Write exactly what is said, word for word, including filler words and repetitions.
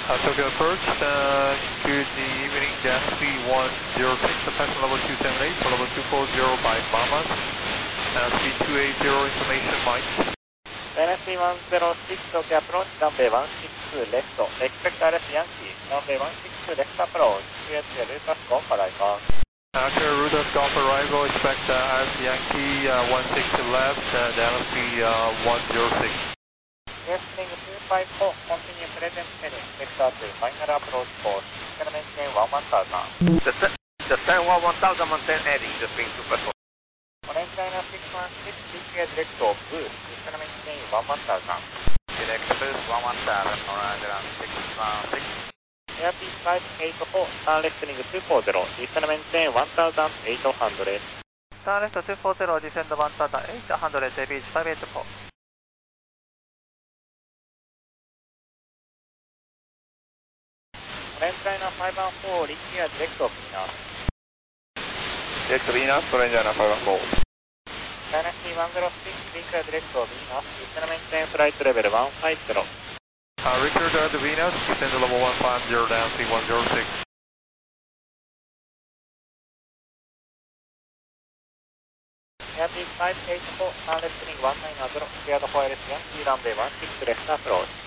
Uh, Tokyo approach, uh, good evening, Galaxy one zero six, passenger level two seven eight for level two four zero by Bahamas. Uh, speed two eighty, information Mike. Galaxy one zero six, Tokyo approach, runway one six two left, expect R S Yankee, runway one six two left approach, clear to Lucas Golf arrival. After Rudolph Golf arrival, expect uh, R S Yankee uh, one six left, uh, Galaxy uh, one zero six. Listening two five four, continue present heading, vector to final approach course, descend maintain one one thousand. Descend one one thousand, maintain heading, descend two five four. Orange China six one six, D K direct to boost, descend maintain one one thousand. Direct boost one one thousand, Orange China six one six. Airspeed five eight four, turn left heading two four zero, descend maintain one thousand eight hundred. Turn left two four zero, descend one thousand eight hundred, J B five eight four. Orange China five one four, reach here direct to Venus. Direct to Venus, Orange China five one four. Dynasty one zero six, reach here direct to Venus, descend maintain flight level one five zero. Uh, Richard uh, to Venus, descend to level one five zero, Galaxy one zero six. Airspeed five eight four, turn left heading one nine zero, cleared for R S Yankee, runway one six left approach.